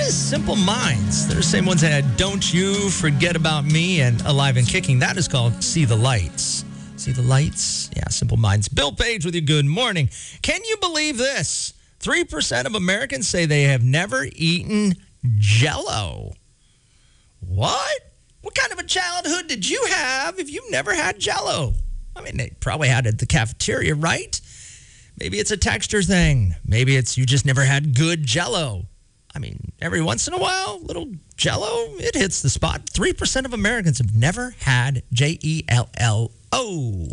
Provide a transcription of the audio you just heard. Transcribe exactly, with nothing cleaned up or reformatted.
is Simple Minds. They're the same ones that had Don't You Forget About Me and Alive and Kicking. That is called See the Lights. See the Lights? Yeah, Simple Minds. Bill Page with you. Good morning. Can you believe this? three percent of Americans say they have never eaten Jell-O. What? What kind of a childhood did you have if you've never had Jell-O? I mean, they probably had it at the cafeteria, right? Maybe it's a texture thing. Maybe it's you just never had good Jell-O. I mean, every once in a while, little Jell-O, it hits the spot. three percent of Americans have never had J E L L O.